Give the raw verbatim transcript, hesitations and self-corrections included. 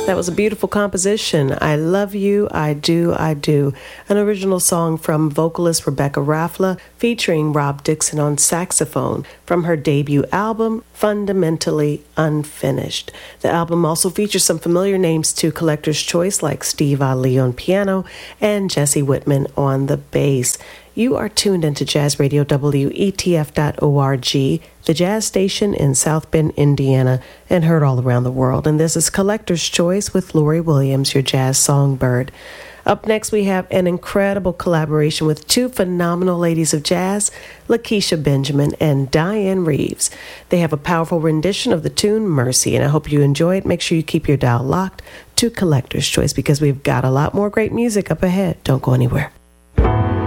That was a beautiful composition. I Love You, I Do, I Do. An original song from vocalist Rebecca Raffla featuring Rob Dixon on saxophone from her debut album, Fundamentally Unfinished. The album also features some familiar names to Collector's Choice like Steve Ali on piano and Jesse Whitman on the bass. You are tuned into Jazz Radio W E T F dot org, the jazz station in South Bend, Indiana, and heard all around the world. And this is Collector's Choice with Lori Williams, your jazz songbird. Up next, we have an incredible collaboration with two phenomenal ladies of jazz, Lakeisha Benjamin and Diane Reeves. They have a powerful rendition of the tune Mercy, and I hope you enjoy it. Make sure you keep your dial locked to Collector's Choice because we've got a lot more great music up ahead. Don't go anywhere.